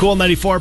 Cool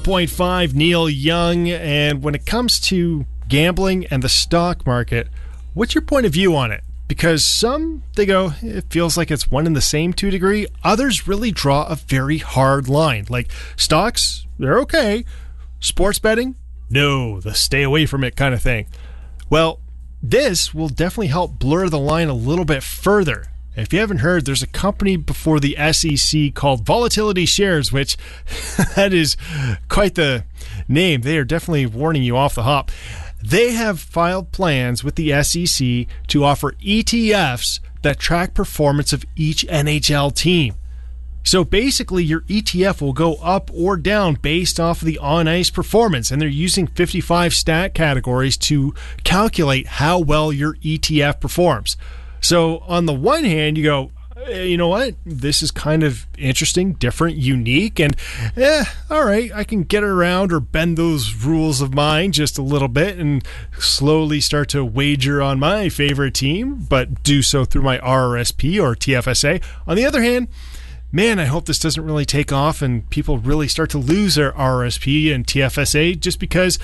94.5, Neil Young. And when it comes to gambling and the stock market, what's your point of view on it? Because some, they go, it feels like it's one and the same to a degree. Others really draw a very hard line. Like stocks, they're okay. Sports betting, no, the stay away from it kind of thing. Well, this will definitely help blur the line a little bit further. If you haven't heard, there's a company before the SEC called Volatility Shares, which that is quite the name. They are definitely warning you off the hop. They have filed plans with the SEC to offer ETFs that track performance of each NHL team. So basically, your ETF will go up or down based off of the on-ice performance, and they're using 55 stat categories to calculate how well your ETF performs. So on the one hand, you go, you know what? This is kind of interesting, different, unique, and all right, I can get around or bend those rules of mine just a little bit and slowly start to wager on my favorite team, but do so through my RRSP or TFSA. On the other hand, man, I hope this doesn't really take off and people really start to lose their RRSP and TFSA just because,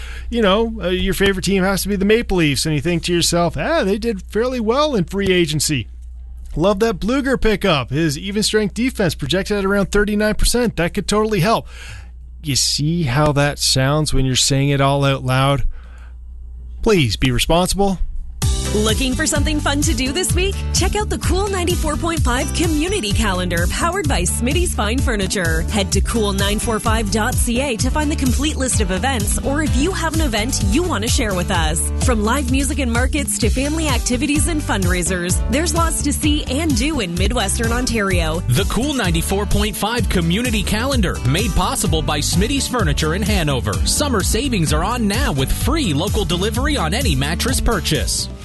your favorite team has to be the Maple Leafs, and you think to yourself, they did fairly well in free agency. Love that Bluger pickup. His even strength defense projected at around 39%. That could totally help. You see how that sounds when you're saying it all out loud? Please be responsible. Looking for something fun to do this week? Check out the Cool 94.5 Community Calendar powered by Smitty's Fine Furniture. Head to cool945.ca to find the complete list of events, or if you have an event you want to share with us. From live music and markets to family activities and fundraisers, there's lots to see and do in Midwestern Ontario. The Cool 94.5 Community Calendar, made possible by Smitty's Furniture in Hanover. Summer savings are on now with free local delivery on any mattress purchase.